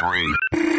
92.3.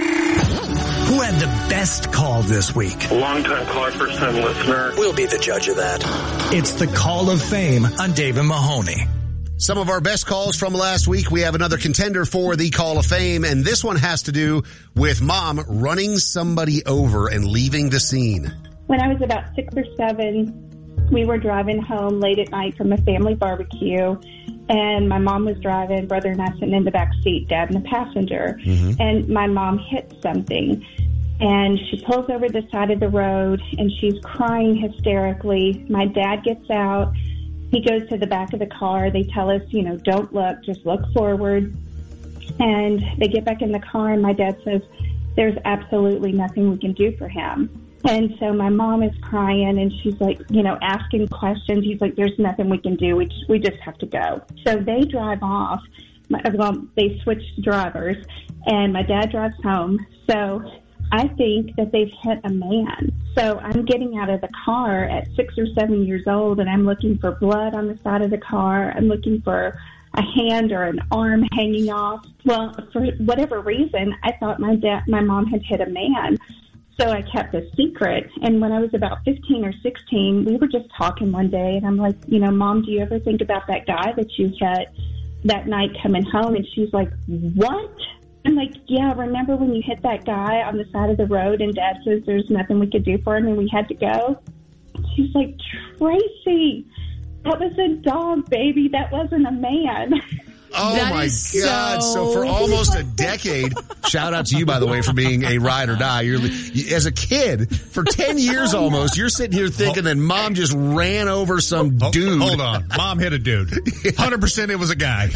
Who had the best call this week? Long-time caller, first-time listener. We'll be the judge of that. It's the Call of Fame on Dave and Mahoney. Some of our best calls from last week. We have another contender for the Call of Fame, and this one has to do with Mom running somebody over and leaving the scene. When I was about 6 or 7, we were driving home late at night from a family barbecue, and my mom was driving, brother and I sitting in the back seat, Dad in the passenger, and my mom hit something. And she pulls over the side of the road, and she's crying hysterically. My dad gets out. He goes to the back of the car. They tell us, don't look, just look forward. And they get back in the car, and my dad says, there's absolutely nothing we can do for him. And so my mom is crying, and she's like, asking questions. He's like, there's nothing we can do. We just have to go. So they drive off. They switch drivers, and my dad drives home. So I think that they've hit a man. So I'm getting out of the car at 6 or 7 years old, and I'm looking for blood on the side of the car. I'm looking for a hand or an arm hanging off. Well, for whatever reason, I thought my mom had hit a man. So I kept a secret. And when I was about 15 or 16, we were just talking one day, and I'm like, Mom, do you ever think about that guy that you hit that night coming home? And she's like, what? I'm like, yeah, remember when you hit that guy on the side of the road and Dad says there's nothing we could do for him and we had to go? She's like, Tracy, that was a dog, baby. That wasn't a man. Oh, that my God. So for almost a decade, shout out to you, by the way, for being a ride or die. As a kid, for 10 years almost, you're sitting here thinking that Mom just ran over some dude. Hold on. Mom hit a dude. 100% it was a guy.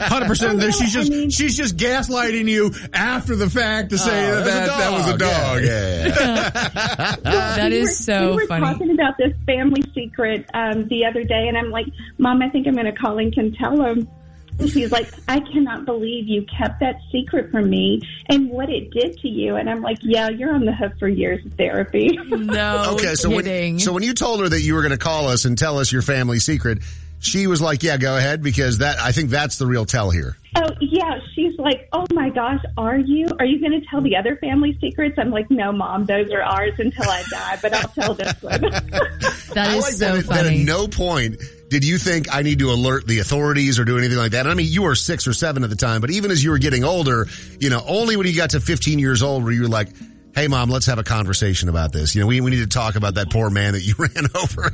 100% she's just gaslighting you after the fact to say that was a dog. Yeah. That is so funny. We were talking about this family secret the other day, and I'm like, Mom, I think I'm going to call and can tell him. And she's like, I cannot believe you kept that secret from me and what it did to you. And I'm like, yeah, you're on the hook for years of therapy. No Okay, so when you told her that you were going to call us and tell us your family secret, she was like, yeah, go ahead, because I think that's the real tell here. Oh, yeah. She's like, oh, my gosh, are you going to tell the other family secrets? I'm like, no, Mom, those are ours until I die, but I'll tell this one. That is so funny. That at no point did you think I need to alert the authorities or do anything like that? I mean, you were 6 or 7 at the time, but even as you were getting older, only when you got to 15 years old were you like, hey, Mom, let's have a conversation about this. We need to talk about that poor man that you ran over.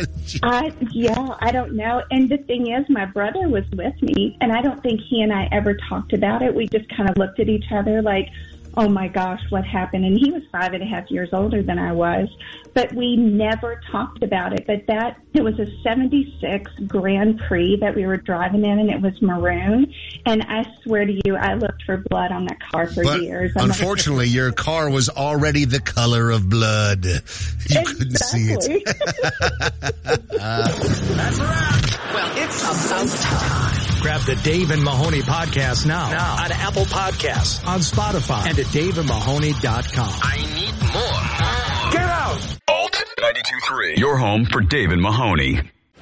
I don't know. And the thing is, my brother was with me, and I don't think he and I ever talked about it. We just kind of looked at each other like, oh, my gosh, what happened? And he was 5.5 years older than I was. But we never talked about it. But it was a 76 Grand Prix that we were driving in, and it was maroon. And I swear to you, I looked for blood on that car for years. Unfortunately, your car was already the color of blood. You couldn't see it. That's a wrap. Well, it's about time. Grab the Dave and Mahoney podcast now on Apple Podcasts, on Spotify, and at daveandmahoney.com. I need more. Get out! Alt 92.3. Your home for Dave and Mahoney.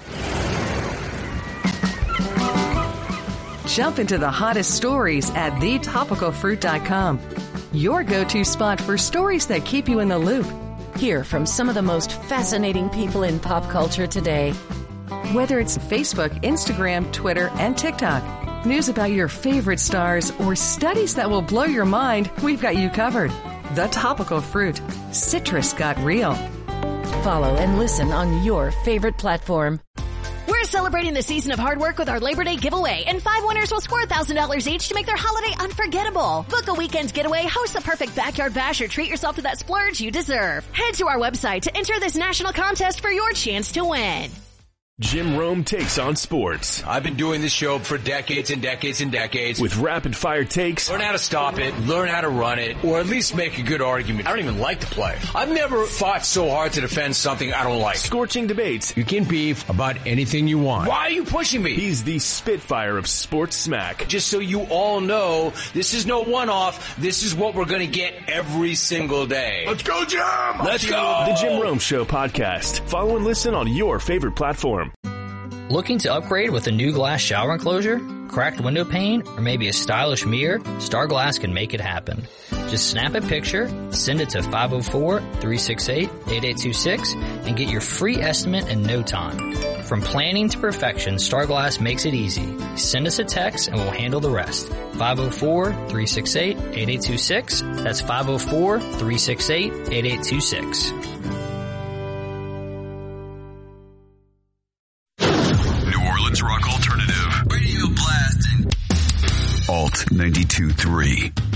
Jump into the hottest stories at thetopicalfruit.com. Your go-to spot for stories that keep you in the loop. Hear from some of the most fascinating people in pop culture today. Whether it's Facebook, Instagram, Twitter, and TikTok, news about your favorite stars, or studies that will blow your mind, we've got you covered. The Topical Fruit. Citrus got real. Follow and listen on your favorite platform. We're celebrating the season of hard work with our Labor Day giveaway, and 5 winners will score $1,000 each to make their holiday unforgettable. Book a weekend's getaway, host the perfect backyard bash, or treat yourself to that splurge you deserve. Head to our website to enter this national contest for your chance to win. Jim Rome takes on sports. I've been doing this show for decades and decades and decades. With rapid-fire takes. Learn how to stop it, learn how to run it, or at least make a good argument. I don't even like to play. I've never fought so hard to defend something I don't like. Scorching debates. You can beef about anything you want. Why are you pushing me? He's the Spitfire of sports smack. Just so you all know, this is no one-off. This is what we're going to get every single day. Let's go, Jim! Let's go! The Jim Rome Show podcast. Follow and listen on your favorite platform. Looking to upgrade with a new glass shower enclosure, cracked window pane, or maybe a stylish mirror? Star Glass can make it happen. Just snap a picture, send it to 504-368-8826, and get your free estimate in no time. From planning to perfection, Star Glass makes it easy. Send us a text and we'll handle the rest. 504-368-8826. That's 504-368-8826. Rock Alternative. Radio blasting. Alt 92.3.